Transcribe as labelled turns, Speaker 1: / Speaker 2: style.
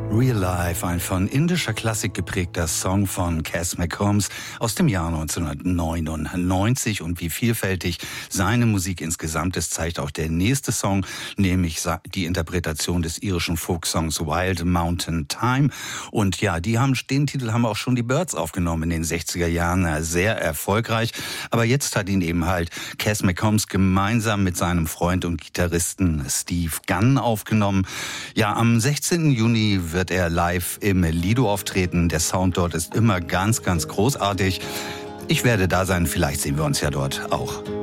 Speaker 1: Real Life, ein von indischer Klassik geprägter Song von Cass McCombs aus dem Jahr 1999. Und wie vielfältig seine Musik insgesamt ist, zeigt auch der nächste Song, nämlich die Interpretation des irischen Folksongs Wild Mountain Time. Und ja, den Titel haben auch schon die Byrds aufgenommen in den 60er Jahren, sehr erfolgreich. Aber jetzt hat ihn eben halt Cass McCombs gemeinsam mit seinem Freund und Gitarristen Steve Gunn aufgenommen. Ja, am 16. Juni wird er live im Lido auftreten. Der Sound dort ist immer ganz, ganz großartig. Ich werde da sein, vielleicht sehen wir uns ja dort auch.